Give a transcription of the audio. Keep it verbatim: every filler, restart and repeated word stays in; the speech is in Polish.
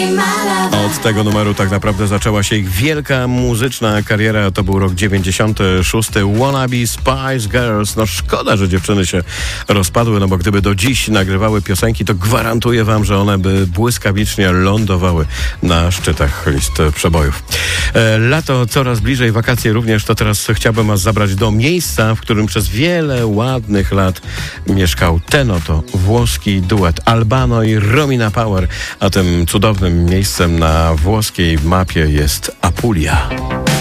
Od tego numeru tak naprawdę zaczęła się ich wielka muzyczna kariera. To był rok dziewięćdziesiąty szósty. Wannabe Spice Girls. No szkoda, że dziewczyny się rozpadły, no bo gdyby do dziś nagrywały piosenki, to gwarantuję wam, że one by błyskawicznie lądowały na szczytach list przebojów. E, lato coraz bliżej, wakacje również, to teraz chciałbym was zabrać do miejsca, w którym przez wiele ładnych lat mieszkał ten oto włoski duet Albano i Romina Power, a tym cudownym miejscem na włoskiej mapie jest Apulia.